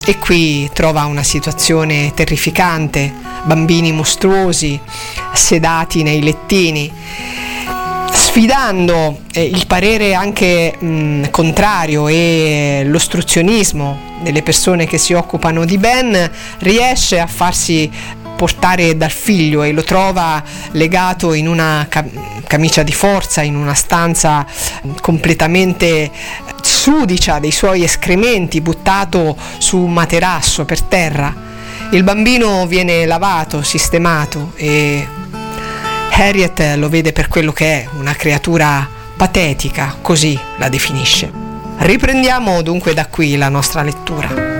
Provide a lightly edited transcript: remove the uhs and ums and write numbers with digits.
E qui trova una situazione terrificante, bambini mostruosi, sedati nei lettini. Sfidando il parere anche contrario e l'ostruzionismo delle persone che si occupano di Ben, riesce a farsi portare dal figlio e lo trova legato in una camicia di forza, in una stanza completamente sudicia dei suoi escrementi, buttato su un materasso per terra. Il bambino viene lavato, sistemato, e Harriet lo vede per quello che è, una creatura patetica, così la definisce. Riprendiamo dunque da qui la nostra lettura.